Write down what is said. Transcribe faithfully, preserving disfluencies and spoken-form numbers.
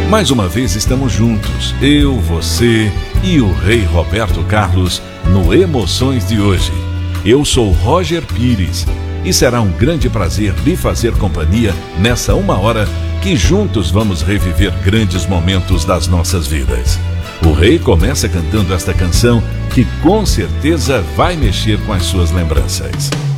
Mais uma vez estamos juntos, eu, você e o Rei Roberto Carlos, no Emoções de hoje. Eu sou Roger Pires e será um grande prazer lhe fazer companhia nessa uma hora que juntos vamos reviver grandes momentos das nossas vidas. O Rei começa cantando esta canção que com certeza vai mexer com as suas lembranças.